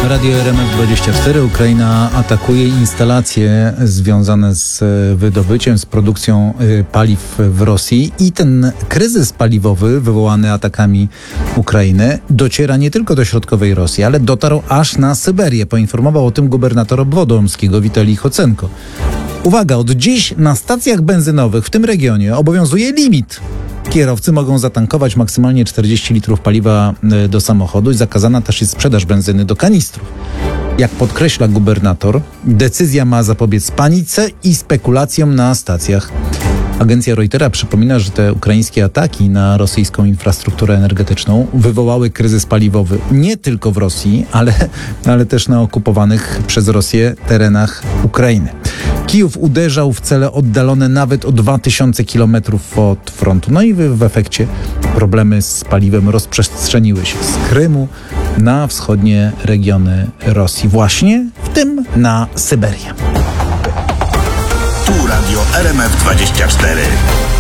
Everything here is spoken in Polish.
Radio RMF24. Ukraina atakuje instalacje związane z wydobyciem, z produkcją paliw w Rosji i ten kryzys paliwowy wywołany atakami Ukrainy dociera nie tylko do środkowej Rosji, ale dotarł aż na Syberię. Poinformował o tym gubernator obwodu omskiego Witalij Chocenko. Uwaga, od dziś na stacjach benzynowych w tym regionie obowiązuje limit. Kierowcy mogą zatankować maksymalnie 40 litrów paliwa do samochodu i zakazana też jest sprzedaż benzyny do kanistrów. Jak podkreśla gubernator, decyzja ma zapobiec panice i spekulacjom na stacjach. Agencja Reutera przypomina, że te ukraińskie ataki na rosyjską infrastrukturę energetyczną wywołały kryzys paliwowy nie tylko w Rosji, ale też na okupowanych przez Rosję terenach Ukrainy. Kijów uderzał w cele oddalone nawet o 2000 kilometrów od frontu. No i w efekcie problemy z paliwem rozprzestrzeniły się z Krymu na wschodnie regiony Rosji, właśnie w tym na Syberię. Tu Radio RMF24.